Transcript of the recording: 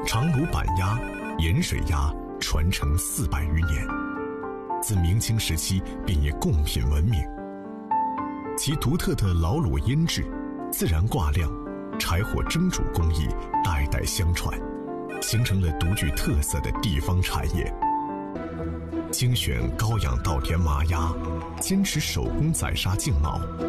长芦板鸭、盐水鸭传承400余年，自明清时期便以贡品闻名。其独特的老卤腌制、自然挂晾、柴火蒸煮工艺代代相传，形成了独具特色的地方产业。精选高养稻田麻鸭，坚持手工宰杀净毛，